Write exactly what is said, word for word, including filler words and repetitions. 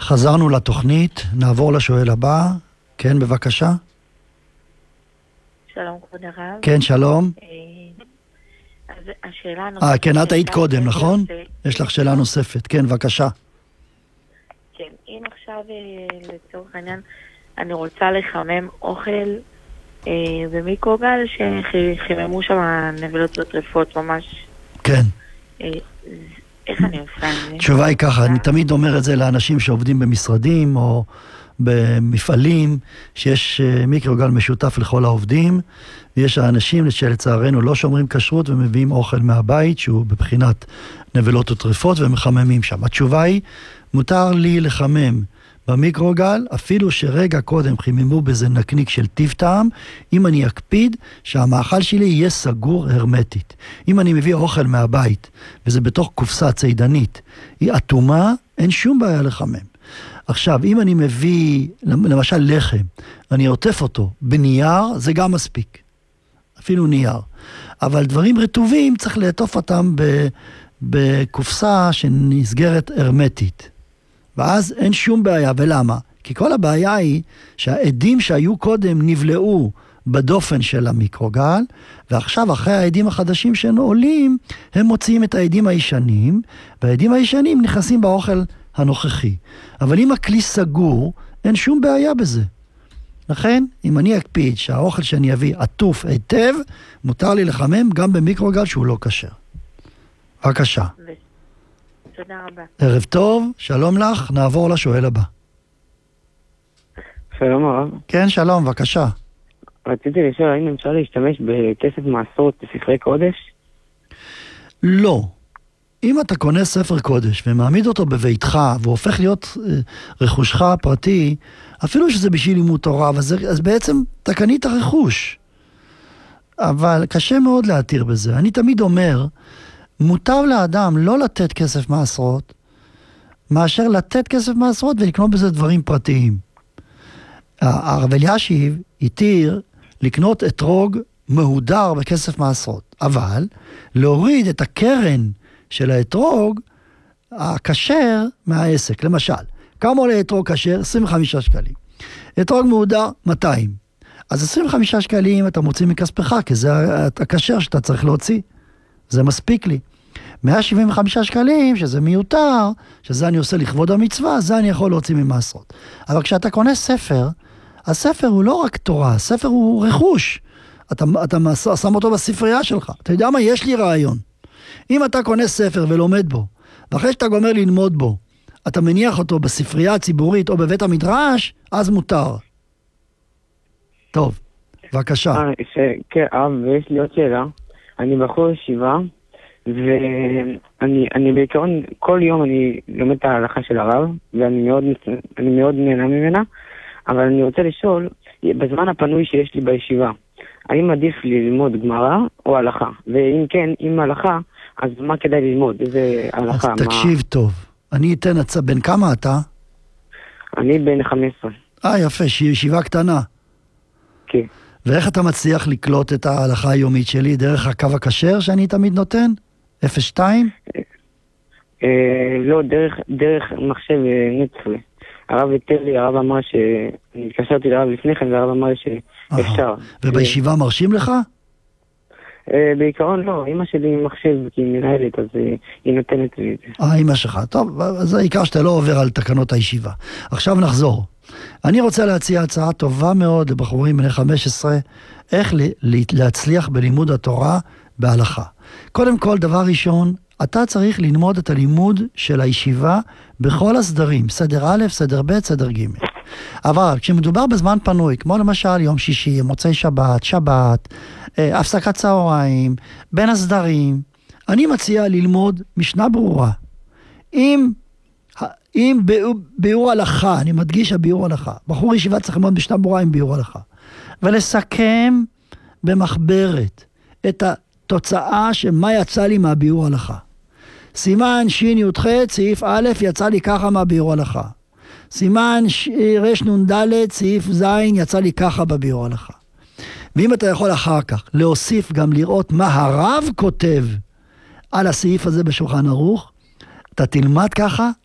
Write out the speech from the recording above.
חזרנו לתוכנית, נעבור לשואל הבא. כן, בבקשה. שלום, כבוד הרב. כן, שלום. אז השאלה הנוספת... אה, כן, את היית קודם, נכון? יש לך שאלה נוספת. כן, בבקשה. כן, אם עכשיו, לצורך העניין, אני רוצה לחמם אוכל במיקרוגל שחיממו שם נבלות וטרפות ממש. כן. איך אני עושה את זה? תשובה היא ככה, אני תמיד אומר את זה לאנשים שעובדים במשרדים או במפעלים, שיש מיקרוגל משותף לכל העובדים, ויש האנשים שלצערנו לא שומרים כשרות ומביאים אוכל מהבית, שהוא בבחינת נבלות וטרפות ומחממים שם. התשובה היא, מותר לי לחמם במיקרוגל, אפילו שרגע קודם חיממו בזה נקניק של טיב טעם, אם אני אקפיד שהמאכל שלי יהיה סגור הרמטית. אם אני מביא אוכל מהבית, וזה בתוך קופסה צידנית, היא אטומה, אין שום בעיה לחמם. עכשיו, אם אני מביא, למשל לחם, אני עוטף אותו בנייר, זה גם מספיק. אפילו נייר. אבל דברים רטובים צריך לעטוף אותם בקופסה שנסגרת הרמטית. ואז אין שום בעיה. ולמה? כי כל הבעיה היא שהעדים שהיו קודם נבלעו בדופן של המיקרוגל, ועכשיו אחרי העדים החדשים שעולים, הם מוציאים את העדים הישנים, והעדים הישנים נכנסים באוכל הנוכחי. אבל אם הכלי סגור, אין שום בעיה בזה. לכן, אם אני אקפיד שהאוכל שאני אביא עטוף היטב, מותר לי לחמם גם במיקרוגל שהוא לא כשר. בבקשה. תודה רבה. ערב טוב, שלום לך, נעבור לשואל הבא. שלום הרב. כן, שלום, בבקשה. רציתי לשאול, האם אפשר להשתמש בכסף מעשרות בספרי קודש? לא. אם אתה קונה ספר קודש ומעמיד אותו בביתך, והוא הופך להיות רכושך הפרטי, אפילו שזה בשביל לימוד תורה, אז, אז בעצם אתה קנית רכוש. אבל קשה מאוד להתיר בזה. אני תמיד אומר, מותר לאדם לא לתת כסף מעשרות, מאשר לתת כסף מעשרות ולקנות בזה דברים פרטיים. הרב אלישיב התיר לקנות אתרוג מהודר בכסף מעשרות, אבל להוריד את הקרן של האתרוג הכשר מהעסק. למשל, כמה עולה אתרוג כשר? עשרים וחמישה שקלים. אתרוג מהודר מאתיים. אז עשרים וחמישה שקלים אתה מוציא מכספך, כי זה הכשר שאתה צריך להוציא. זה מספיק לי. מאה שבעים וחמישה שקלים, שזה מיותר, שזה אני עושה לכבוד המצווה, זה אני יכול להוציא ממעשרות. אבל כשאתה קונה ספר, הספר הוא לא רק תורה, הספר הוא רכוש. אתה, אתה שם אותו בספרייה שלך. אתה יודע מה? יש לי רעיון. אם אתה קונה ספר ולומד בו, ואחרי שאתה גומר ללמוד בו, אתה מניח אותו בספרייה הציבורית או בבית המדרש, אז מותר. טוב, בבקשה. כן, אב, ויש לי עוד שאלה. אני בחור ישיבה, ואני אני בעיקרון, כל יום אני לומד את ההלכה של הרב, ואני מאוד, אני מאוד נהנה ממנה, אבל אני רוצה לשאול, בזמן הפנוי שיש לי בישיבה, האם עדיף לי ללמוד גמרא או הלכה? ואם כן, אם הלכה, אז מה כדאי ללמוד? איזה הלכה? אז תקשיב מה... טוב. אני אתן הצעה, בין כמה אתה? אני בן חמש עשרה. אה, יפה, ישיבה קטנה. כן. ואיך אתה מצליח לקלוט את ההלכה היומית שלי? דרך הקו הכשר שאני תמיד נותן? אפס שתיים? אה, לא, דרך, דרך מחשב נטפלי. הרב היתר לי, הרב אמר ש... אני התקשרתי לרב לפני כן, והרב אמר שאפשר. ובישיבה מרשים לך? בעיקרון לא, אמא שלי מחשב כי היא מנהלת, אז היא נותנת לי את זה. אה, אמא שלך, טוב, אז העיקר שאתה לא עובר על תקנות הישיבה. עכשיו נחזור. אני רוצה להציע הצעה טובה מאוד לבחורים בני חמש עשרה, איך להצליח בלימוד התורה בהלכה. קודם כל, דבר ראשון, אתה צריך ללמוד את הלימוד של הישיבה בכל הסדרים, סדר א', סדר ב', סדר ג'. אבל כשמדובר בזמן פנוי, כמו למשל יום שישי, מוצאי שבת, שבת, הפסקת צהריים, בין הסדרים, אני מציע ללמוד משנה ברורה. אם, אם ביאור הלכה, אני מדגיש הביאור הלכה, בחור ישיבה צריך ללמוד משנה ברורה עם ביאור הלכה, ולסכם במחברת את התוצאה של מה יצא לי מהביאור הלכה. סימן שין י"ח, סעיף א', יצא לי ככה מהביאור הלכה. סימן רש נון ד', סעיף ז', יצא לי ככה בביאור הלכה. ואם אתה יכול אחר כך להוסיף גם לראות מה הרב כותב על הסעיף הזה בשולחן ערוך, אתה תלמד ככה